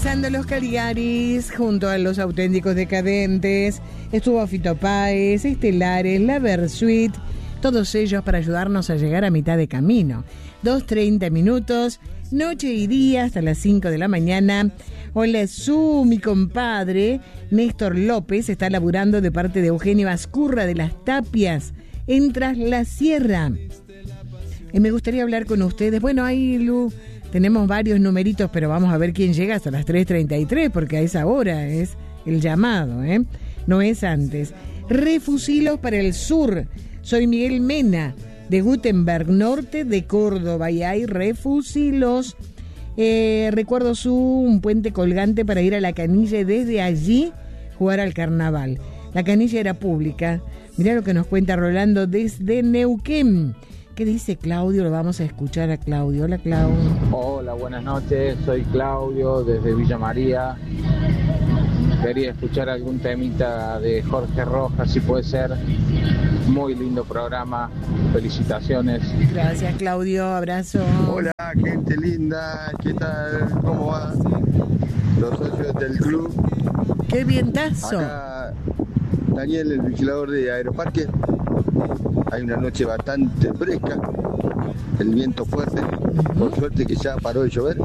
Pasando los Caligaris junto a los Auténticos Decadentes, estuvo Fito Páez, Estelares, La Versuit, todos ellos para ayudarnos a llegar a mitad de camino. 2:30 minutos, noche y día hasta las 5 de la mañana. Hola, mi compadre Néstor López está laburando de parte de Eugenio Ascurra de las Tapias en Tras la Sierra. Me gustaría hablar con ustedes. Bueno, ahí, Lu, tenemos varios numeritos, pero vamos a ver quién llega hasta las 3:33, porque a esa hora es el llamado, no es antes. Refusilos para el sur. Soy Miguel Mena, de Gutenberg, norte de Córdoba, y hay refusilos. Recuerdo un puente colgante para ir a la canilla y desde allí jugar al carnaval. La canilla era pública. Mirá lo que nos cuenta Rolando desde Neuquén. ¿Qué dice Claudio? Lo vamos a escuchar a Claudio. Hola, Claudio. Hola, buenas noches. Soy Claudio desde Villa María. Quería escuchar algún temita de Jorge Rojas, si puede ser. Muy lindo programa. Felicitaciones. Gracias, Claudio. Abrazo. Hola, gente linda. ¿Qué tal? ¿Cómo va? Los socios del club. ¡Qué vientazo! Acá Daniel, el vigilador de Aeroparque. Hay una noche bastante fresca, el viento fuerte, por suerte que ya paró de llover,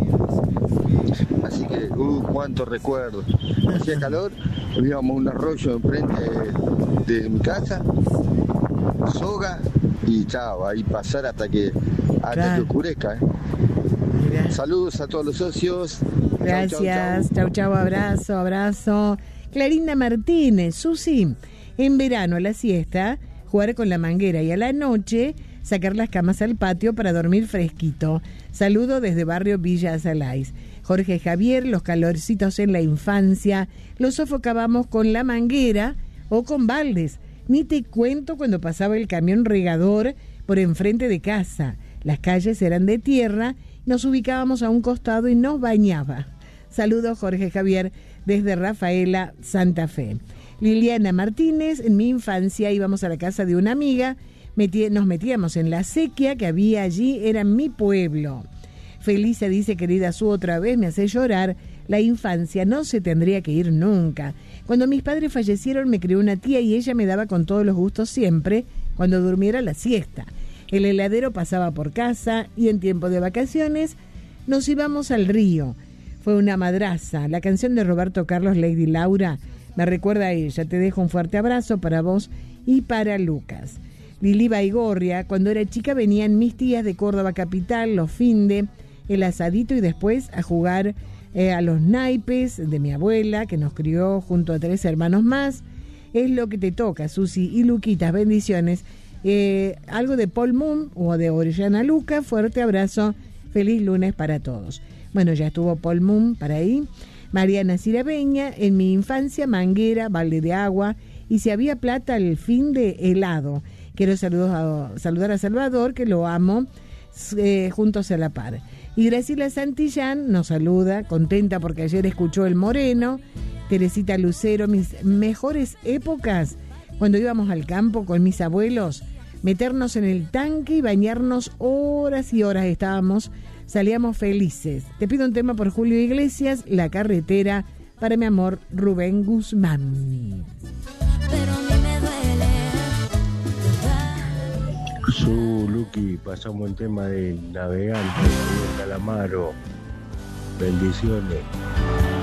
así que cuántos recuerdos. Hacía calor, íbamos a un arroyo enfrente de mi casa, soga y chao, ahí pasar hasta que oscurezca. Saludos a todos los socios. Gracias, chau, abrazo. Clarinda Martínez, Susi, en verano a la siesta, jugar con la manguera y a la noche sacar las camas al patio para dormir fresquito. Saludo desde barrio Villa Salais. Jorge Javier, los calorcitos en la infancia los sofocábamos con la manguera o con baldes. Ni te cuento cuando pasaba el camión regador por enfrente de casa. Las calles eran de tierra, nos ubicábamos a un costado y nos bañaba. Saludos, Jorge Javier, desde Rafaela, Santa Fe. Liliana Martínez, en mi infancia íbamos a la casa de una amiga, nos metíamos en la sequía que había allí, era mi pueblo. Felisa dice, querida Su, otra vez me hace llorar, la infancia no se tendría que ir nunca. Cuando mis padres fallecieron me crió una tía y ella me daba con todos los gustos siempre cuando durmiera la siesta. El heladero pasaba por casa y en tiempo de vacaciones nos íbamos al río. Fue una madraza. La canción de Roberto Carlos, Lady Laura, me recuerda a ella. Te dejo un fuerte abrazo para vos y para Lucas. Lili Baigorria, cuando era chica venían mis tías de Córdoba capital, los finde, el asadito y después a jugar a los naipes de mi abuela, que nos crió junto a 3 hermanos más. Es lo que te toca, Susi y Luquitas, bendiciones. Algo de Paul Moon o de Orellana Luca, fuerte abrazo, feliz lunes para todos. Bueno, ya estuvo Paul Moon para ahí. Mariana Cirabeña, en mi infancia, manguera, balde de agua, y si había plata, el fin de helado. Quiero saludar a Salvador, que lo amo, juntos a la par. Y Graciela Santillán nos saluda, contenta porque ayer escuchó El Moreno. Teresita Lucero, mis mejores épocas, cuando íbamos al campo con mis abuelos, meternos en el tanque y bañarnos horas y horas salíamos felices. Te pido un tema por Julio Iglesias, La Carretera, para mi amor Rubén Guzmán. Pero a mí me duele. Su Luqui, pasa un buen tema de Navegante, de Calamaro. Bendiciones.